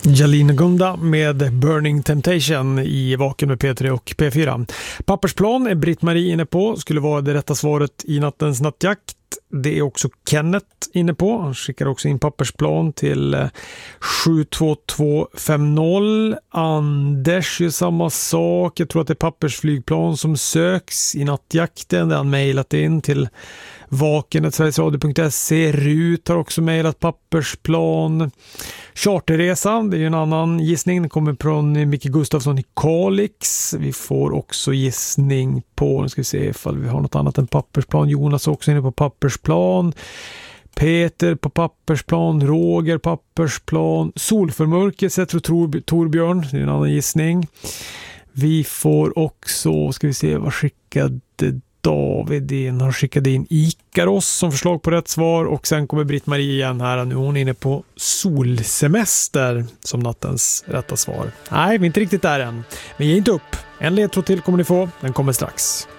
Jalina Gunda med Burning Temptation i Vaken med P3 och P4. Pappersplan är Britt-Marie inne på. Skulle vara det rätta svaret i nattens nattjakt. Det är också Kenneth inne på. Han skickar också in pappersplan till 72250. Anders gör samma sak. Jag tror att det är pappersflygplan som söks i nattjakten. Där han mejlat in till vaken@sverigesradio.se. Rut har också mejlat pappersplan. Charterresa, det är ju en annan gissning. Den kommer från Micke Gustafsson i Kalix. Vi får också gissning på, nu ska vi se ifall vi har något annat än pappersplan. Jonas är också inne på pappersplan. Peter på pappersplan. Roger pappersplan. Solförmörkelse tror Torbjörn, det är en annan gissning. Vi får också, ska vi se, vad skickade David in? Han skickade in Ikaros som förslag på rätt svar, och sen kommer Britt-Marie igen här. Nu är hon inne på solsemester som nattens rätta svar. Nej, vi är inte riktigt där än. Men ge inte upp. En ledtråd till kommer ni få. Den kommer strax.